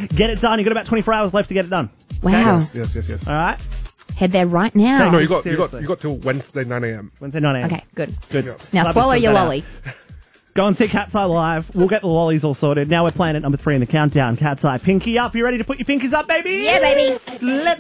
Get it done. You've got about 24 hours left to get it done. Wow. Yes. All right? Head there right now. No, you got Seriously. till Wednesday 9 a.m. Wednesday 9 a.m. Okay, good. Good. Now Love swallow it, your sort that lolly. out. Go and see Cat's Eye Live. We'll get the lollies all sorted. Now we're playing at number 3 in the countdown. Cat's Eye. Pinky up. You ready to put your pinkies up, baby? Yeah, baby. Let's